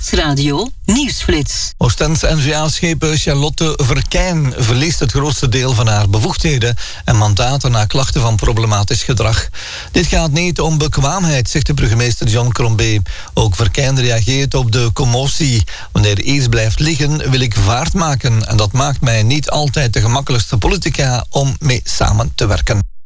Nieuwsradio Nieuwsflits. Oostense N-VA-schepen Charlotte Verkijn verliest het grootste deel van haar bevoegdheden en mandaten na klachten van problematisch gedrag. Dit gaat niet om bekwaamheid, zegt de burgemeester John Crombie. Ook Verkijn reageert op de commotie. Wanneer iets blijft liggen, wil ik vaart maken en dat maakt mij niet altijd de gemakkelijkste politica om mee samen te werken.